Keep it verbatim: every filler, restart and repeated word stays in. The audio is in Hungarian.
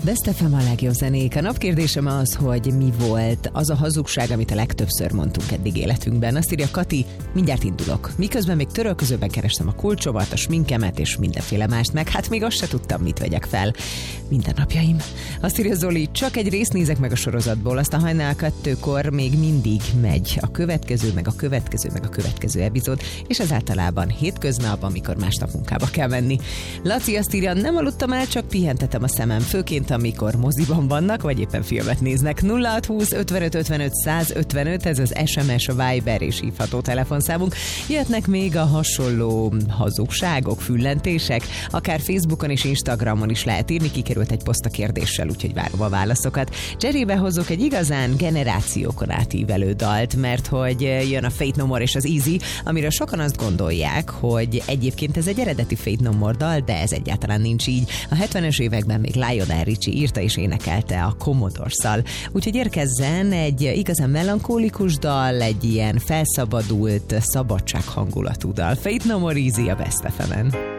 Best ef em a legjobb zenék. A napkérdésem az, hogy mi volt az a hazugság, amit a legtöbbször mondtunk eddig életünkben. Azt írja Kati, mindjárt indulok. Miközben még törölközőben kerestem a kulcsomat, a sminkemet és mindenféle mást, meg hát még azt se tudtam, mit vegyek fel. Mindennapjaim. Azt írja Zoli, csak egy részt nézek meg a sorozatból, aztán hajnal kettőkor még mindig megy a következő, meg a következő, meg a következő epizód, és ez általában hétköznap, amikor másnap munkába kell menni. Laci azt írja, nem aludtam el, csak pihentetem a szemem, főként amikor moziban vannak, vagy éppen filmet néznek. nulla hat húsz ötvenöt ötvenöt százötvenöt, ez az es em es, a Viber és hívható telefonszámunk. Jöhetnek még a hasonló hazugságok, füllentések, akár Facebookon és Instagramon is lehet írni, kikerült egy poszt a kérdéssel, úgyhogy várom a válaszokat. Cserébe hozok egy igazán generációkon átívelő dalt, mert hogy jön a Faith No More és az Easy, amiről sokan azt gondolják, hogy egyébként ez egy eredeti Faith No More dal, de ez egyáltalán nincs így. A hetvenes években még Lionel Richie írta és énekelte a Commodore-szal. Úgyhogy érkezzen egy igazán melankólikus dal, egy ilyen felszabadult, szabadság hangulatú dal. Faith No More, Easy a Best ef emen.